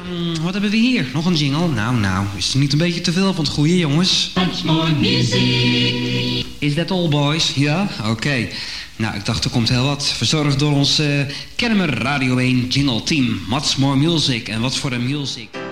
Wat hebben we hier? Nog een jingle? Nou, is het niet een beetje te veel van het goede, jongens? Much more music. Is that all, boys? Ja? Oké. Nou, ik dacht er komt heel wat. Verzorgd door ons Kennemer Radio 1 jingle team. Much more music. En wat voor een music.